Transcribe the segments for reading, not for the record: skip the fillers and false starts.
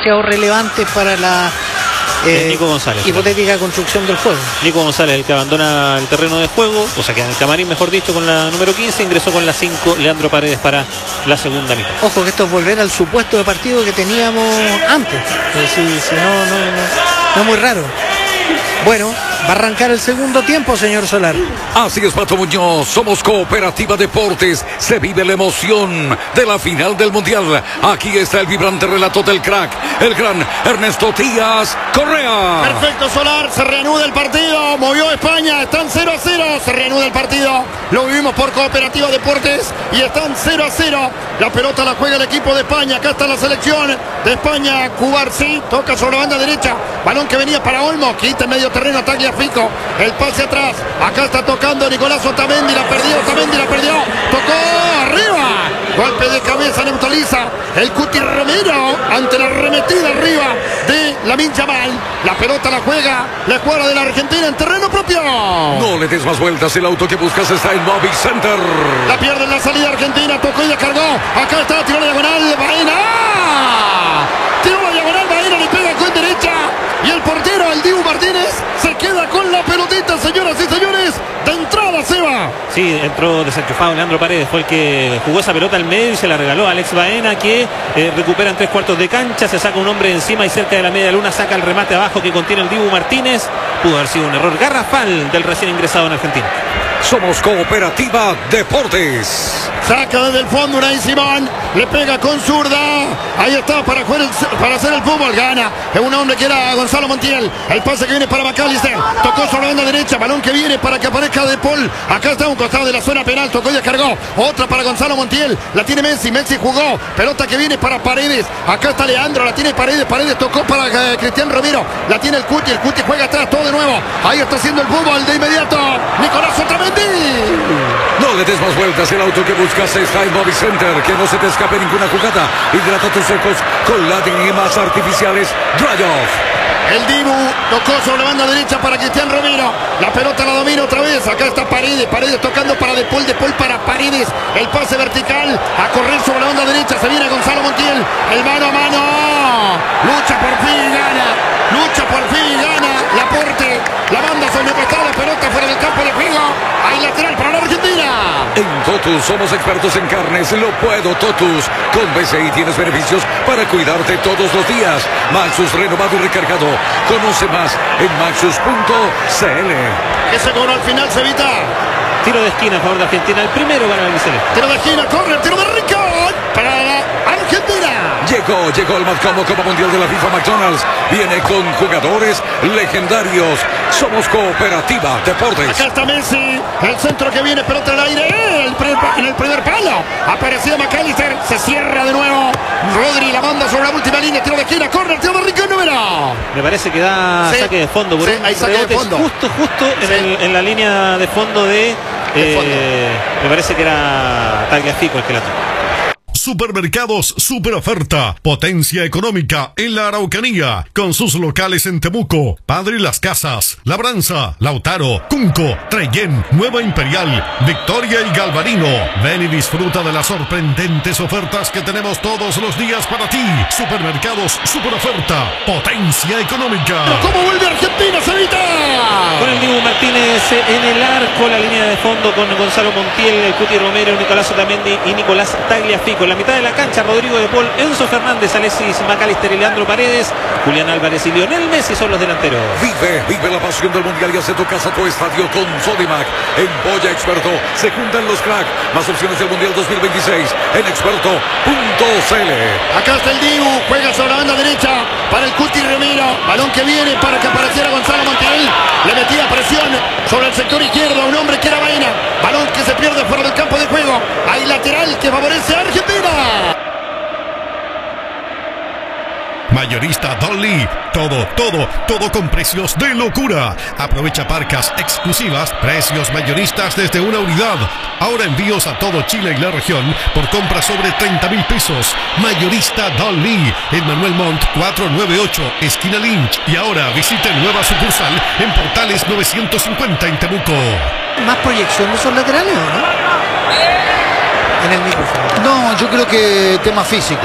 demasiado relevantes para la Nico González, hipotética construcción del juego. Nico González, el que abandona el terreno de juego, o sea que en el camarín, mejor dicho, con la número 15, ingresó con la 5 Leandro Paredes para la segunda mitad. Ojo que esto es volver al supuesto de partido que teníamos antes. Si no es muy raro. Bueno, va a arrancar el segundo tiempo, señor Solar. Así es, Pato Muñoz. Somos Cooperativa Deportes. Se vive la emoción de la final del Mundial. Aquí está el vibrante relato del crack, el gran Ernesto Díaz Correa. Perfecto, Solar. Se reanuda el partido. Movió España. Están 0-0. Se reanuda el partido. Lo vivimos por Cooperativa Deportes. Y están 0-0. La pelota la juega el equipo de España. Acá está la selección de España. Cubarsí toca sobre la banda derecha. Balón que venía para Olmo. Quita en medio terreno. Tagliafico. El pase atrás. Acá está tocando Nicolás Otamendi. La perdió. Otamendi la perdió. Tocó arriba. Golpe de cabeza. Neutraliza el Cuti Romero ante la arremetida arriba de Lamine Yamal. La pelota la juega la escuadra de la Argentina en terreno propio. No le des más vueltas. El auto que buscas está en Movic Center. La pierde en la salida argentina. Tocó y descargó. Acá está. Tiró la diagonal. Baena. Tiró la diagonal. Baena le pega con derecha. Y el portero, el Dibu Martínez, se queda con la pelotita, señoras y señores. De entrada se va. Sí, entró desenchufado Leandro Paredes. Fue el que jugó esa pelota al medio y se la regaló a Alex Baena, que recupera en 3/4 de cancha. Se saca un hombre encima y cerca de la media luna saca el remate abajo que contiene el Dibu Martínez. Pudo haber sido un error garrafal del recién ingresado en Argentina. Somos Cooperativa Deportes. Saca desde el fondo Unai Simón. Le pega con zurda. Ahí está para hacer el fútbol. Gana. Es un hombre que era Gonzalo Montiel. El pase que viene para McAllister. Tocó sobre la banda derecha. Balón que viene para que aparezca De Paul. Acá está un costado de la zona penal. Tocó y descargó. Otra para Gonzalo Montiel. La tiene Messi. Messi jugó. Pelota que viene para Paredes. Acá está Leandro. La tiene Paredes. Paredes tocó para Cristian Romero. La tiene el Cuti. El Cuti juega atrás. Todo de nuevo. Ahí está haciendo el fútbol de inmediato. Nicolás Otamendi. No le des más vueltas. El auto que buscas está en Movic Center. Que no se te escape ninguna jugada. Hidrata tus ojos con lágrimas artificiales Dry Off. El Dibu tocó sobre la banda derecha para Cristian Romero. La pelota la domina otra vez. Acá está Paredes. Paredes tocando para De Paul. De Paul para Paredes. El pase vertical. A correr sobre la banda derecha. Se viene Gonzalo Montiel. El mano a mano. Lucha por fin y gana. Lucha por fin y gana. Laporte. La banda sobre el costado. La pelota fuera del campo de juego. Hay lateral para la Argentina. En Totus somos expertos en carnes. Lo puedo Totus. Con BCI tienes beneficios para cuidarte todos los días. Maxus renovado y recargado. Conoce más en maxus.cl. Ese gol al final se evita. Tiro de esquina a favor de Argentina. El primero para el albiceleste. Tiro de esquina, corre el tiro de Rincón para la Argentina. Llegó el más cómodo Copa Mundial de la FIFA McDonald's. Viene con jugadores legendarios. Somos Cooperativa Deportes. Acá está Messi. El centro que viene, pelota al aire. En el primer palo. Apareció McAllister. Se cierra de nuevo. Rodri la manda sobre la última línea. Tiro de esquina, corre el tiro de Rincón número. Me parece que da saque de fondo. Sí, hay saque de fondo. Justo en la línea de fondo de... me parece que era Tagliafico el que la tocó. Supermercados Super Oferta, potencia económica en la Araucanía, con sus locales en Temuco, Padre Las Casas, Labranza, Lautaro, Cunco, Trellén, Nueva Imperial, Victoria y Galvarino. Ven y disfruta de las sorprendentes ofertas que tenemos todos los días para ti. Supermercados Super Oferta, potencia económica. ¿Cómo vuelve Argentina, Cevita? Con el Dibu Martínez en el arco, la línea de fondo con Gonzalo Montiel, el Cuti Romero, Nicolás Otamendi y Nicolás Tagliafico. En la mitad de la cancha, Rodrigo De Paul, Enzo Fernández, Alexis McAllister y Leandro Paredes, Julián Álvarez y Lionel Messi son los delanteros. Vive la pasión del Mundial y hace tu casa tu estadio con Sodimac. En Boya Experto se juntan los cracks. Más opciones del Mundial 2026 en experto.cl. Acá está el Dibu, juega sobre la banda derecha para el Cuti Romero. Balón que viene para que apareciera Gonzalo Montiel. Le metía presión sobre el sector izquierdo a un hombre que era Baena. Balón que se pierde fuera del campo de juego. Hay lateral que favorece a Argentina. Mayorista Dolly, todo con precios de locura. Aprovecha parcas exclusivas, precios mayoristas desde una unidad. Ahora envíos a todo Chile y la región por compra sobre 30,000 pesos. Mayorista Dolly, en Manuel Montt 498, esquina Lynch. Y ahora visite nueva sucursal en Portales 950 en Temuco. ¿Más proyección de esos laterales o no? En el micrófono. No, yo creo que tema físico,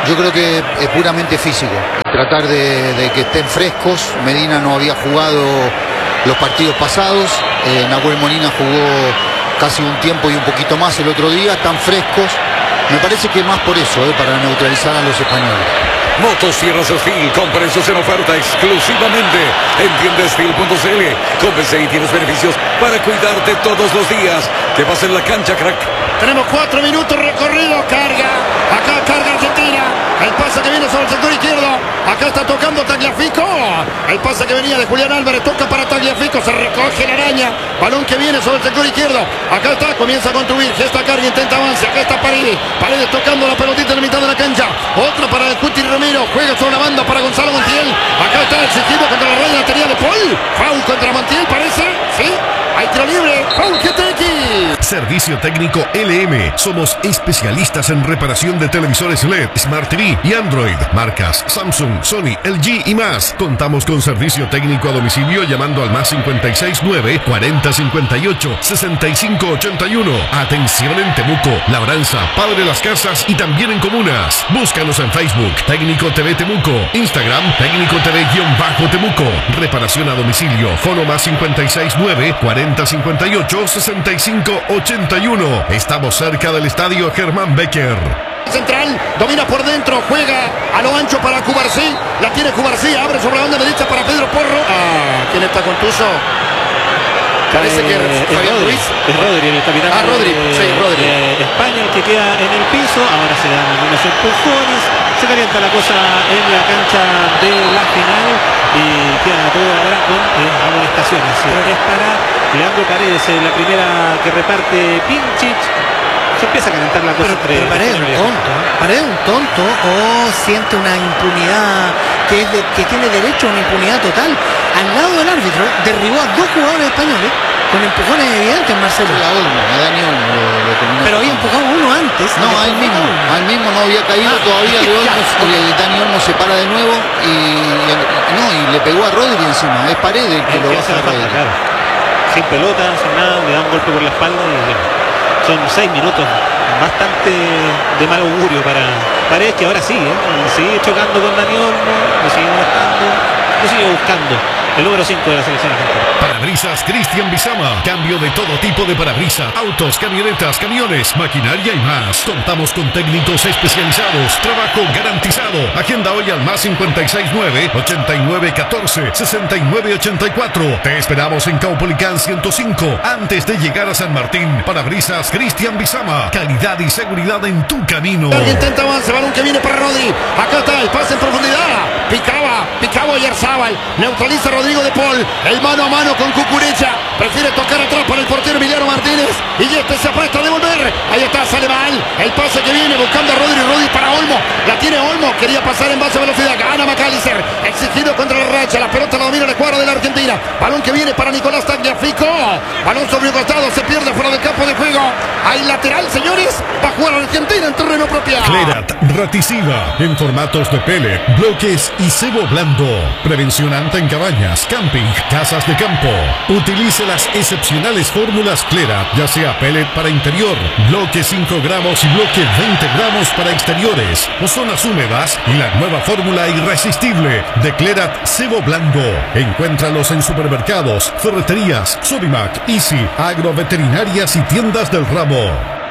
Yo creo que es puramente físico. Tratar de que estén frescos. Medina no había jugado los partidos pasados. Nahuel Molina jugó casi un tiempo y un poquito más el otro día. Están frescos. Me parece que más por eso, para neutralizar a los españoles. Motosierras Steel con precios en oferta exclusivamente en tiendasteel.cl. Con BCI tienes beneficios para cuidarte todos los días. Que vas en la cancha, crack. Tenemos 4 minutos recorrido. Carga. Acá carga Argentina. El pase que viene sobre el sector izquierdo. Acá está tocando Tagliafico. El pase que venía de Julián Álvarez. Toca para Tagliafico. Se recoge la araña. Balón que viene sobre el sector izquierdo. Acá está. Comienza a construir. Gesta carga. Intenta avance. Acá está Paredes. Paredes tocando la pelotita en la mitad de la cancha. Otra para el Cuti Romero. Juega sobre la banda para Gonzalo Montiel. Acá está exigido contra la red de la teoría de Paul. Foul contra Montiel, parece. Sí. Hay tiro libre. Foul GTX. Servicio técnico LM. Somos especialistas en reparación de televisores LED, Smart TV y Android. Marcas Samsung, Sony, LG y más. Contamos con servicio técnico a domicilio llamando al más 569 40 58 65 81. Atención en Temuco, Labranza, Padre Las Casas y también en comunas. Búscanos en Facebook, Técnico TV Temuco. Instagram, Técnico TV-Temuco. Reparación a domicilio. Fono más 569 40 58 65 81. Estamos cerca del estadio Germán Becker. Central, domina por dentro, juega a lo ancho para Cubarsí. La tiene Cubarsí, abre sobre la banda derecha para Pedro Porro. ¿Quién está contuso? Parece que es Rodri. Es Rodri, el capitán. Rodri, sí, Rodri. España, el que queda en el piso. Ahora se dan algunos empujones. Se calienta la cosa en la cancha de la final. Y queda todo ahora con amonestaciones. Es para Leandro Paredes, la primera que reparte Pinchich. Se empieza a calentar la cosa. Pero Paredes es un tonto o siente una impunidad que tiene derecho a una impunidad total. Al lado del árbitro derribó a 2 jugadores españoles con empujones evidentes, Marcelo. A Olmo, a Dani Olmo lo terminó. Pero había empujado uno antes. No, a él mismo no había caído todavía de Olmo, porque Dani Olmo se para de nuevo y le pegó a Rodri encima. Es Paredes el que lo baja a Rodri. Claro. Sin pelota, sin nada, le da un golpe por la espalda y bueno, son 6 minutos bastante de mal augurio para Paredes, que ahora sigue chocando con Dani Olmo, lo sigue buscando. El número 5 de la selección argentina. Parabrisas Cristian Bizama. Cambio de todo tipo de parabrisas. Autos, camionetas, camiones, maquinaria y más. Contamos con técnicos especializados. Trabajo garantizado. Agenda hoy al más 569 89 14 69 84. Te esperamos en Caupolicán 105. Antes de llegar a San Martín. Parabrisas Cristian Bizama. Calidad y seguridad en tu camino. Intenta avance, balón que viene para Rodri. Acá está el pase en profundidad. Picaba Oyarzábal. Neutraliza Rodrigo de Paul. El mano a mano con Cucurella. Prefiere tocar atrás para el portero Emiliano Martínez. Y se apresta a devolver. Ahí está, sale mal. El pase que viene buscando a Rodri para Olmo. La tiene Olmo. Quería pasar en base a velocidad. Gana McAllister. Exigido contra la racha. La pelota la domina el cuadro de la Argentina. Balón que viene para Nicolás Tagliafico. Balón sobre un costado. Se pierde fuera del campo de juego. Hay lateral, señores. Va a jugar Argentina en terreno propio. Clerat Raticiva. En formatos de pellet, bloques y cebo blando. Prevención en cabañas, camping, casas de campo. Utilice las excepcionales fórmulas Clerat, ya sea pellet para interior, bloque 5 gramos y bloque 20 gramos para exteriores o zonas húmedas, y la nueva fórmula irresistible de Clerat Cebo Blando. Encuéntralos en supermercados, ferreterías, Sodimac, Easy, agroveterinarias y tiendas del ramo.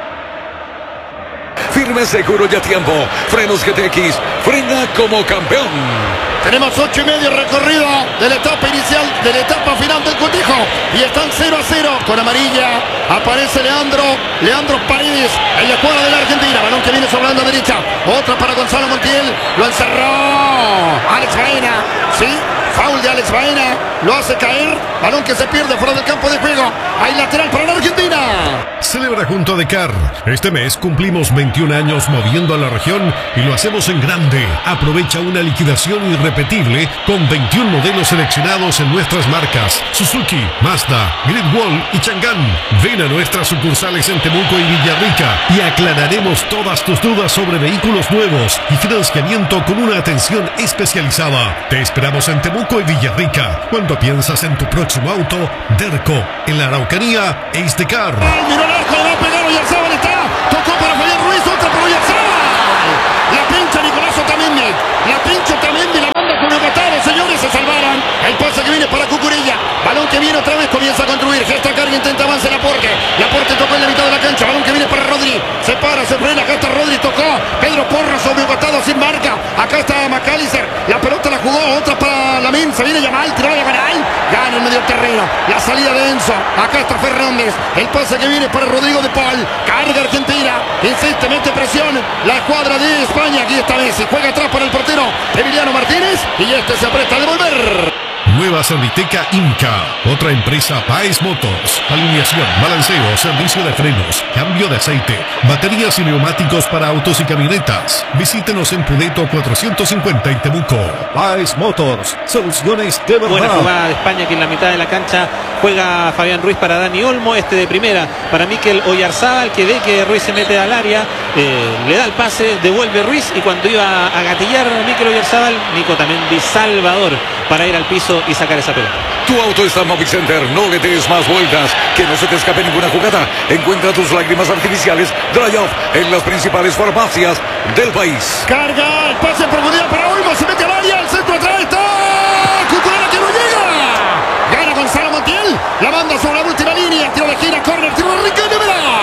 Firme, seguro y a tiempo. Frenos GTX. Frena como campeón. Tenemos 8:30 recorrido de la etapa inicial, de la etapa final del cotejo. Y están 0-0 con amarilla. Aparece Leandro Paredes en la escuadra de la Argentina. Balón que viene sobre la banda derecha. Otra para Gonzalo Montiel. Lo encerró Alex Baena. Sí, foul de Alex Baena. Lo hace caer. Balón que se pierde fuera del campo de juego. Hay lateral para la Argentina. Celebra junto a Decar. Este mes cumplimos 21 años moviendo a la región y lo hacemos en grande. Aprovecha una liquidación irrepetible con 21 modelos seleccionados en nuestras marcas Suzuki, Mazda, Great Wall y Chang'an. Ven a nuestras sucursales en Temuco y Villarrica y aclararemos todas tus dudas sobre vehículos nuevos y financiamiento con una atención especializada. Te esperamos en Temuco y Villarrica. Cuando piensas en tu próximo auto, Derco, en la Araucanía, es Decar. Miró el arco, le va a pegar Oyarzábal, está. Tocó para Fabián Ruiz, otra para Oyarzábal. La pincha Nicolás McAllister. La pelota la jugó, otra para Lamine. Se viene Yamal, tiró a diagonal. Gana el medio terreno. La salida de Enzo. Acá está Fernández. El pase que viene para Rodrigo de Paul. Carga Argentina. Insiste, mete presión. La escuadra de España. Aquí está Messi. Juega atrás para el portero Emiliano Martínez. Y este se apresta a devolver. Nueva Serviteca Inca, otra empresa Baez Motors. Alineación, balanceo, servicio de frenos, cambio de aceite, baterías y neumáticos para autos y camionetas. Visítenos en Pudeto 450 en Temuco. Baez Motors, soluciones de verdad. Buena jugada de España, que en la mitad de la cancha juega Fabián Ruiz para Dani Olmo, este de primera para Mikel Oyarzábal, que ve que Ruiz se mete al área, le da el pase, devuelve Ruiz, y cuando iba a gatillar Mikel Oyarzábal, Nico Tamendi Salvador para ir al piso y sacar esa pelota. Tu auto está en Movic Center, no le des más vueltas, que no se te escape ninguna jugada. Encuentra tus lágrimas artificiales Dry Off en las principales farmacias del país. Carga, el pase en profundidad para Olmo, se mete al área, el centro atrás está Cucurella, que no llega. Gana Gonzalo Montiel, la manda sobre la última línea, tiro de gira, córner, tiro de Enrique Nevera.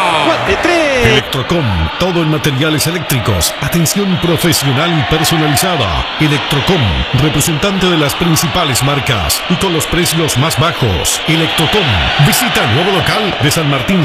Electrocom, todo en materiales eléctricos, atención profesional y personalizada. Electrocom, representante de las principales marcas y con los precios más bajos. Electrocom, visita el nuevo local de San Martín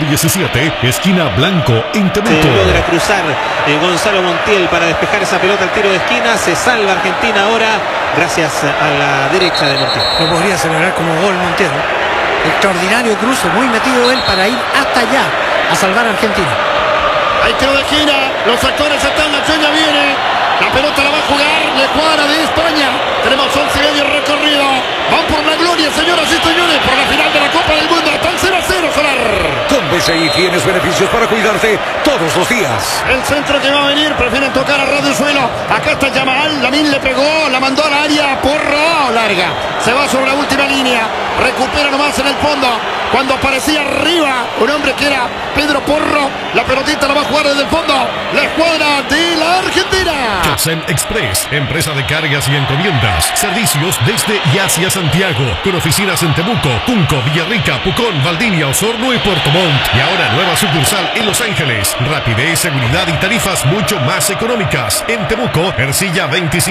117, esquina Blanco, en Temuco. Logra cruzar Gonzalo Montiel para despejar esa pelota al tiro de esquina. Se salva Argentina ahora gracias a la derecha de Montiel. Lo podría celebrar como gol Montiel. Extraordinario cruce, muy metido él para ir hasta allá a salvar a Argentina. Hay tiro de esquina, los actores están, la acción ya viene. La pelota la va a jugar la escuadra de España. Tenemos 11 y medio recorrido. Van por la gloria, señoras y señores, por la final de la Copa del Mundo. Están 0-0, Solar. Con BCI tienes beneficios para cuidarte todos los días. El centro que va a venir, prefieren tocar a ras del suelo. Acá está Yamal, Lamine le pegó, la mandó al área, Porro, larga. Se va sobre la última línea, recupera nomás en el fondo. Cuando aparecía arriba un hombre que era Pedro Porro, la pelotita la va a jugar desde el fondo la escuadra de la Argentina. Casem Express, empresa de cargas y encomiendas. Servicios desde y hacia Santiago, con oficinas en Temuco, Cunco, Villarrica, Pucón, Valdivia, Osorno y Puerto Montt. Y ahora nueva sucursal en Los Ángeles. Rapidez, seguridad y tarifas mucho más económicas. En Temuco, Ercilla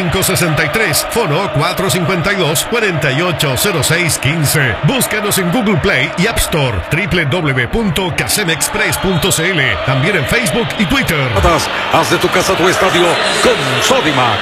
2563, Fono 452-480615. Búscanos en Google Play y App Store, www.casemexpress.cl. También en Facebook y Twitter. Haz de tu casa tu estadio con Sodimac.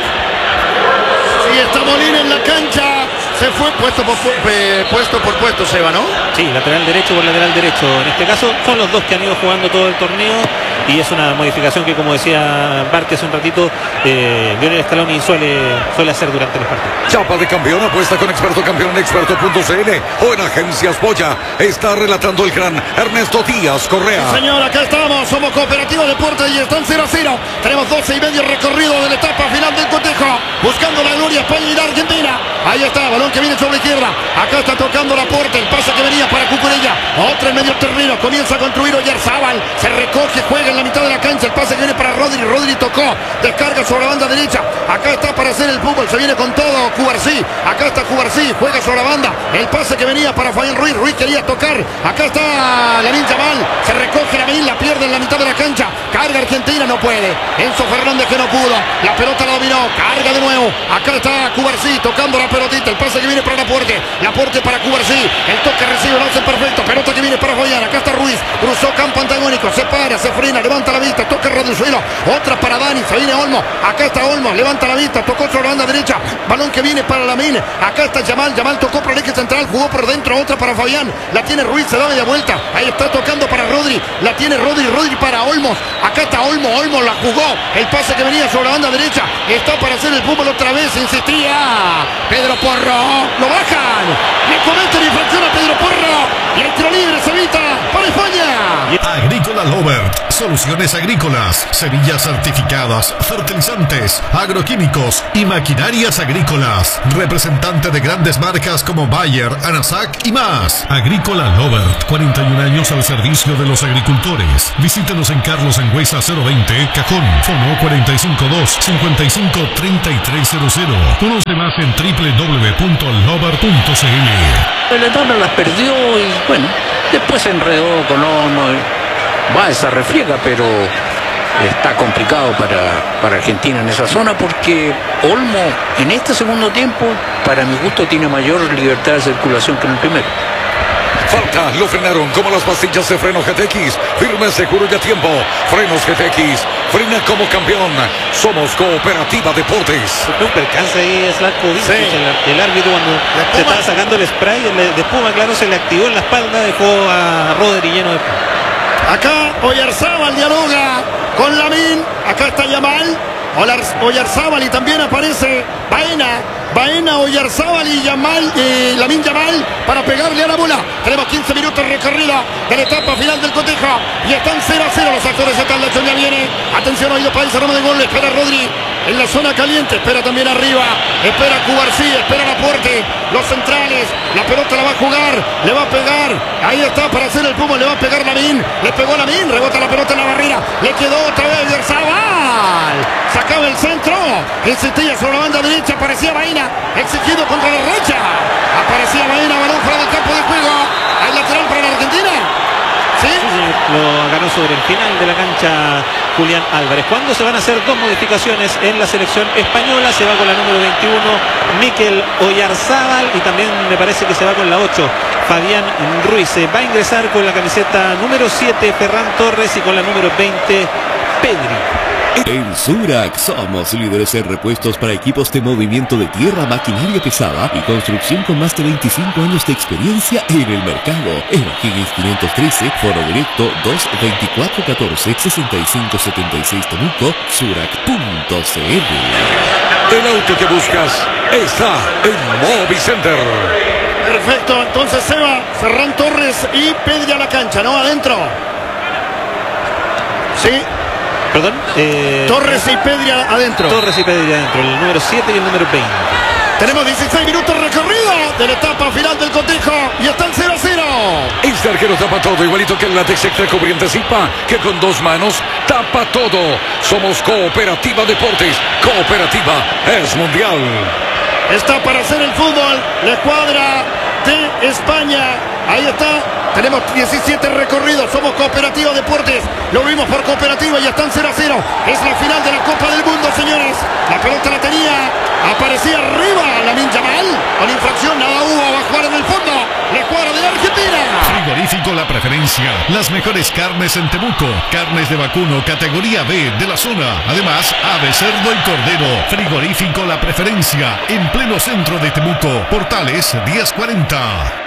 Y está Molina en la cancha. Se fue puesto por puesto, Seba, ¿no? Sí, lateral derecho por lateral derecho. En este caso son los dos que han ido jugando todo el torneo, y es una modificación que, como decía Barty hace un ratito, Lionel Scaloni suele hacer durante los partidos. Chapa de campeón, apuesta con Experto Campeón en experto.cl o en Agencias Polla. Está relatando el gran Ernesto Díaz Correa. Sí, señor, acá estamos, somos Cooperativa Deportes y están 0-0. Tenemos 12 y medio recorrido de la etapa final del cotejo, buscando la gloria España y la Argentina. Ahí está, balón que viene sobre la izquierda. Acá está tocando Laporte, el pase que venía para Cucurella. Otra en medio terreno, comienza a construir Oyarzábal. Se recoge, juega en la mitad de la cancha. El pase que viene para Rodri. Rodri tocó, descarga sobre la banda derecha. Acá está para hacer el fútbol, se viene con todo Cubarsí. Acá está Cubarsí, juega sobre la banda. El pase que venía para Fabián Ruiz. Ruiz quería tocar. Acá está Lamine Yamal. Se recoge Lamine, la pierde en la mitad de la cancha. Carga Argentina, no puede. Enzo Fernández que no pudo. La pelota la dominó, carga de nuevo. Acá está Cubarsí tocando la pelotita. El pase que viene para Laporte. Laporte para Cubarsí. El toque recibe, lo hace perfecto. Pelota que viene para Fabián. Acá está Ruiz. Cruzó campo antagónico. Se para, se frena, levanta la vista. Toca el suelo. Otra para Dani. Se viene Olmo. Acá está Olmo. Levanta la vista. Tocó sobre la banda derecha. Balón que viene para Lamine. Acá está Yamal. Yamal tocó por el eje central. Jugó por dentro. Otra para Fabián. La tiene Ruiz. Se da media vuelta. Ahí está tocando para Rodri. La tiene Rodri. Rodri para Olmos. Acá está Olmo. Olmo la jugó. El pase que venía sobre la banda derecha. Está para hacer el fútbol otra vez. Insistía Pedro Porro. Lo bajan. Le cometen infracción a Pedro Porro. Y el tiro libre se evita para España. Agrícola Lovert, soluciones agrícolas, semillas certificadas, fertilizantes, agroquímicos y maquinarias agrícolas. Representante de grandes marcas como Bayer, Anasac y más. Agrícola Lovert, 41 años al servicio de los agricultores. Visítenos en Carlos Angüesa 020, Cajón, Fono 452-553300. Conoce más en www.lovert.cl. El Etapa las perdió y bueno, después se enredó con Olmo. Va esa refriega, pero está complicado para Argentina en esa zona, porque Olmo en este segundo tiempo, para mi gusto, tiene mayor libertad de circulación que en el primero. Falta, lo frenaron como las pastillas de freno GTX. Firme, seguro y a tiempo. Frenos GTX. Frena como campeón. Somos Cooperativa Deportes. Un percance ahí, Slatkovic. Sí. El árbitro cuando se estaba sacando el spray de espuma, claro, se le activó en la espalda, dejó a Rodri lleno de espuma. Acá Oyarzábal dialoga con Lamine. Acá está Yamal. Oyarzábal y también aparece Baena, Oyarzábal y Lamine Yamal para pegarle a la bola. Tenemos 15 minutos recorrido de la etapa final del cotejo y están 0-0. Los actores están, la acción ya viene. Atención, oído país, aroma de gol. Espera Rodri en la zona caliente, espera también arriba, espera Cubarsí, espera Laporte, los centrales, la pelota la va a jugar, le va a pegar, ahí está para hacer el Puma, le va a pegar Lamine, le pegó Lamine, rebota la pelota en la barrera, le quedó otra vez Oyarzábal, sacaba el centro, insistía sobre la banda derecha, aparecía Baena, exigido contra la derecha, aparecía Baena, balón fuera del campo de juego, hay lateral para la Argentina. ¿Sí? Lo ganó sobre el final de la cancha Julián Álvarez. ¿Cuándo se van a hacer dos modificaciones en la selección española? Se va con la número 21 Mikel Oyarzábal y también me parece que se va con la 8 Fabián Ruiz. Va a ingresar con la camiseta número 7 Ferran Torres y con la número 20 Pedri. En Surac somos líderes en repuestos para equipos de movimiento de tierra, maquinaria pesada y construcción con más de 25 años de experiencia en el mercado. En O'Higgins 513, Foro Directo 224-14-6576 Temuco, Surac.cl. El auto que buscas está en Movicenter. Perfecto, entonces se va Ferran Torres y Pedri a la cancha, ¿no? Adentro. Sí. Perdón. Torres y Pedri adentro. Torres y Pedri adentro, el número 7 y el número 20. Tenemos 16 minutos recorridos de la etapa final del cotejo y están 0-0. Este arquero tapa todo, igualito que el látex extra cubriente Zipa, que con dos manos tapa todo. Somos Cooperativa Deportes. Cooperativa es mundial. Está para hacer el fútbol la escuadra de España. Ahí está. Tenemos 17 recorridos. Somos Cooperativa Deportes. Lo vimos por Cooperativa y están 0-0. Es la final de la Copa del Mundo, señores. La pelota la tenía. Aparecía arriba Lamine Yamal. Con infracción, nada hubo. Va a jugar en el fondo. La escuadra de la Argentina. Frigorífico La Preferencia. Las mejores carnes en Temuco. Carnes de vacuno categoría B de la zona. Además, ave, cerdo y cordero. Frigorífico La Preferencia. En pleno centro de Temuco. Portales 1040.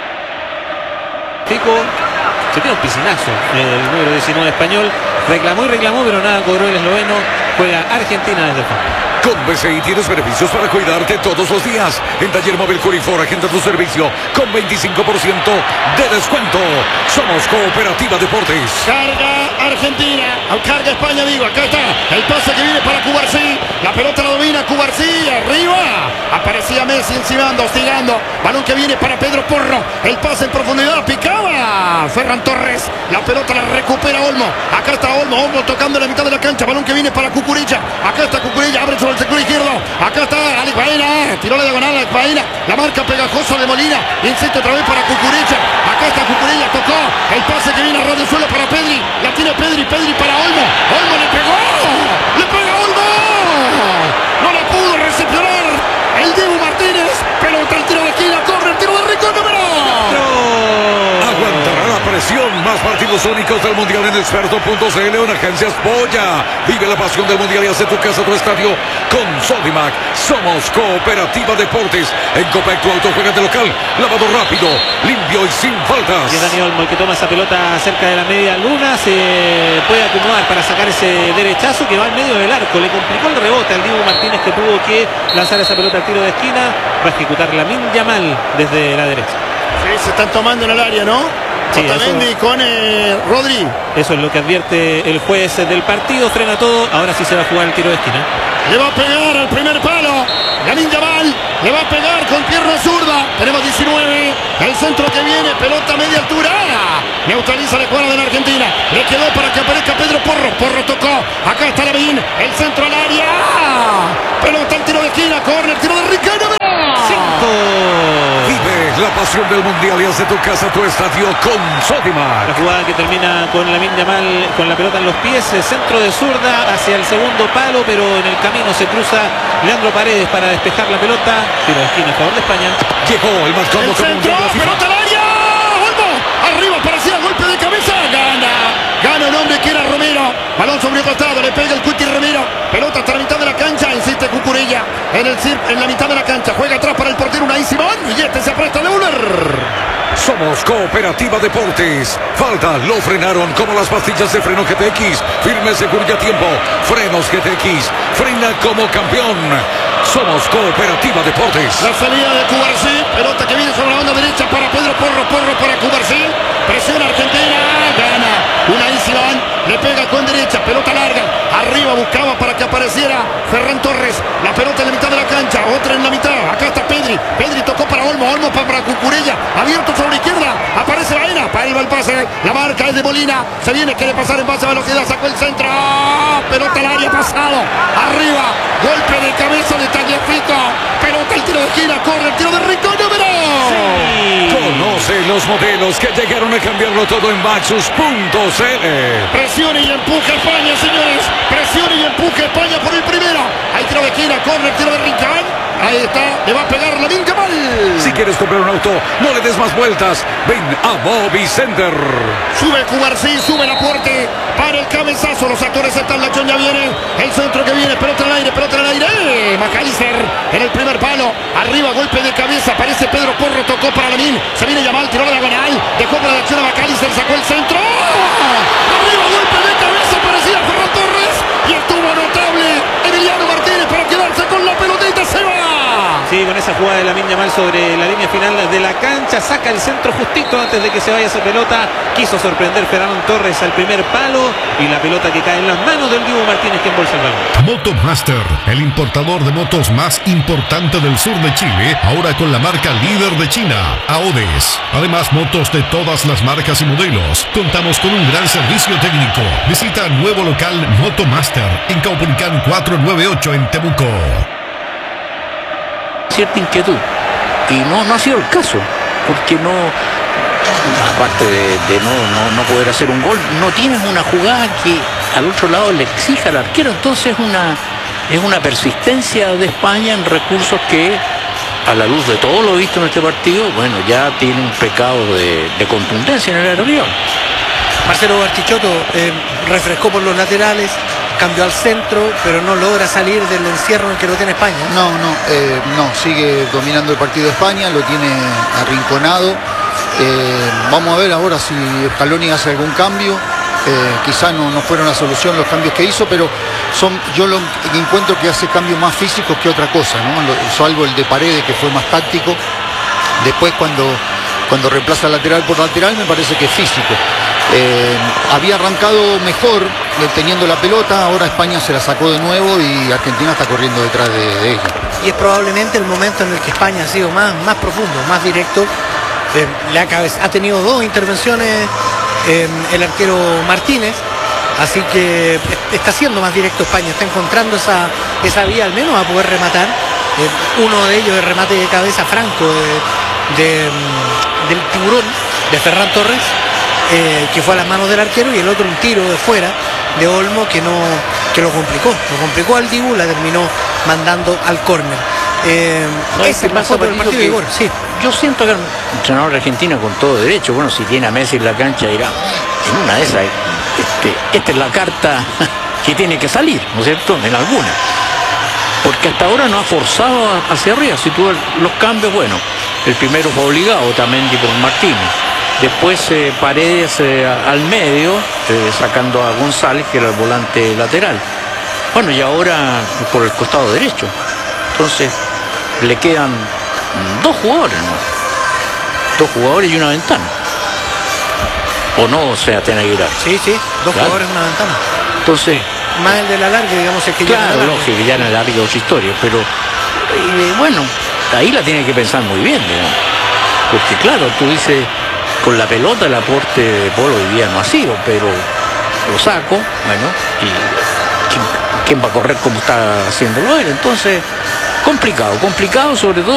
Se tiene un piscinazo el número 19 español. Reclamó, pero nada cobró el esloveno. Juega Argentina desde el fondo. Con BCI tienes beneficios para cuidarte todos los días. En Taller Móvil Curifor, agenda tu servicio con 25% de descuento. Somos Cooperativa Deportes. Carga Argentina, carga España, digo, acá está el pase que viene para Cubarsí, la pelota la domina Cubarsí, arriba, aparecía Messi encimando, hostigando, balón que viene para Pedro Porro, el pase en profundidad, picaba Ferran Torres, la pelota la recupera Olmo, acá está Olmo tocando la mitad de la cancha, balón que viene para Cucurella, acá está Cucurella, abre sobre el sector izquierdo, acá está Alex Baena, tiró la diagonal a Alex Baena, la marca pegajosa de Molina, insiste otra vez para Cucurella, acá está Cucurella, tocó, el pase que viene a ras del suelo para Pedri, la tiene Pedri para Olmo, Olmo le pega Olmo, no la pudo recepcionar el Dibu Martínez, pelota el tiro de esquina, corre el tiro de Rico Número. Aguantará la presión, más partidos únicos del Mundial en Experto.cl, una agencia Boya. Vive la pasión del Mundial y hace tu casa, tu estadio con Sodimac. Somos Cooperativa Deportes. En Copec tu auto juega de local, lavado rápido, limpio y sin faltas. Y es Dani Olmo el que toma esa pelota cerca de la media luna, se puede acomodar para sacar ese derechazo que va al medio del arco, le complicó el rebote al Dibu Martínez, que tuvo que lanzar esa pelota al tiro de esquina. Va a ejecutar Lamine Yamal desde la derecha. Sí, se están tomando en el área, ¿no? Sí, Otamendi con Rodri. Eso es lo que advierte el juez del partido, frena todo, ahora sí se va a jugar el tiro de esquina. Le va a pegar al primer palo, Lamine Yamal, le va a pegar con pierna zurda, tenemos 19, el centro que viene, pelota a media altura, neutraliza la escuadra de la Argentina, le quedó para que aparezca Pedro Porro tocó, acá está Lamine, el centro al área, pelota al tiro de esquina, corner, tiro de Ricardo. 5. Vive la pasión emoción del Mundial y hace tu casa tu estadio con Sodimac. La jugada que termina con Lamine Yamal con la pelota en los pies, centro de zurda hacia el segundo palo, pero en el camino se cruza Leandro Paredes para despejar la pelota. Tiro de esquina a favor de España. Llegó el más cómodo centro, pelota al área. Olmo, arriba, parecía golpe de cabeza. Gana un hombre que era Romero. Balón sobre el costado, le pega el Cuti Romero. Pelota hasta la mitad de la cancha, insiste Cucurella. En la mitad de la cancha, juega atrás para el portero Unai Simón. Y este se apresta a devolver. Somos Cooperativa Deportes. Falta, lo frenaron como las pastillas de freno GTX. Firme, seguro y a tiempo. Frenos GTX. Frena como campeón. Somos Cooperativa Deportes. La salida de Cubarsí. Pelota que viene sobre la banda derecha para Pedro Porro para Cubarsí. Presiona Argentina. Gana Unai Simón. Le pega con derecha. Pelota larga. Arriba buscaba para que apareciera Ferran Torres. La pelota en la mitad de la cancha. Otra en la mitad. Acá está Pedri. Pedri tocó para Olmo. Olmo para Cucurella. Abierto sobre la izquierda. Aparece Baena. Para el pase. La marca es de Molina. Se viene. Quiere pasar en base a velocidad. Sacó el centro. Pelota al área. Pasado. Arriba. Golpe de cabeza de Tagliafico. Pelota el tiro de esquina. Corre el tiro de Rico. Número. Sí. Conoce los modelos que llegaron a cambiarlo todo en Maxus.cl. Presione y empuje España, señores. Presione y empuje España por el primero. Hay tiro de esquina, corre el tiro de Rincón. Ahí está, le va a pegar Lamine Yamal. Si quieres comprar un auto, no le des más vueltas. Ven a Movicenter. Sube Cubarsí, sube la puerta para el cabezazo. Los actores están, la choña viene. El centro que viene, pelota en el aire, pelota en el aire. McAllister en el primer palo. Arriba, golpe de cabeza. Aparece Pedro Porro, tocó para Lamine. Se viene Yamal, tiró la diagonal. Dejó para la acción a McAllister, sacó el centro. Arriba, golpe de cabeza, parecía Ferran Torres. Y estuvo notable Emiliano Martínez para quedarse con la pelotita. Se va. Sí, con esa jugada de Lamine Yamal sobre la línea final de la cancha, saca el centro justito antes de que se vaya esa pelota. Quiso sorprender Ferran Torres al primer palo y la pelota que cae en las manos del Dibu Martínez, que embolsa el balón. Motomaster, el importador de motos más importante del sur de Chile, ahora con la marca líder de China, AODES. Además, motos de todas las marcas y modelos. Contamos con un gran servicio técnico. Visita nuevo local Motomaster en Caupolicán 498 en Temuco. Cierta inquietud y no ha sido el caso, porque no, aparte de no poder hacer un gol, no tienes una jugada que al otro lado le exija al arquero. Entonces es una persistencia de España en recursos que, a la luz de todo lo visto en este partido, bueno, ya tiene un pecado de contundencia en el área rival. Marcelo Bartichotto refrescó por los laterales, cambió al centro, pero no logra salir del encierro en el que lo tiene España. No, sigue dominando el partido de España, lo tiene arrinconado. Vamos a ver ahora si Scaloni hace algún cambio. Quizás no fueron la solución los cambios que hizo, pero yo lo encuentro que hace cambios más físicos que otra cosa, ¿no? Salvo el de Paredes, que fue más táctico. Después cuando reemplaza lateral por lateral, me parece que es físico. Había arrancado mejor teniendo la pelota, ahora España se la sacó de nuevo y Argentina está corriendo detrás de ella. Y es probablemente el momento en el que España ha sido más profundo, más directo. Ha tenido 2 intervenciones el arquero Martínez, así que está siendo más directo España, está encontrando esa vía al menos a poder rematar. Uno de ellos, el remate de cabeza franco del tiburón de Ferran Torres, que fue a las manos del arquero, y el otro un tiro de fuera de Olmo que lo complicó al Dibu, la terminó mandando al córner. Ese pasa por el partido de Igor. Sí. Yo siento que el entrenador de Argentina, con todo derecho, bueno, si tiene a Messi en la cancha, dirá, en una de esas, esta es la carta que tiene que salir, ¿no es cierto? En alguna. Porque hasta ahora no ha forzado hacia arriba. Si tú ves los cambios, bueno, el primero fue obligado, Otamendi por Martínez. Después Paredes al medio, sacando a González, que era el volante lateral. Bueno, y ahora por el costado derecho. Entonces le quedan 2 jugadores, ¿no? 2 jugadores y una ventana. ¿O no, Sebastián Aguilar? Sí, 2 jugadores y una ventana. Entonces, más el de la larga, digamos, es que claro, lógico, ya en la larga otra historia, pero bueno, ahí la tiene que pensar muy bien, digamos. Porque claro, tú dices, con la pelota el aporte de Polo hoy día no ha sido, pero lo saco, bueno, y ¿quién va a correr como está haciéndolo él? Entonces, complicado sobre todo.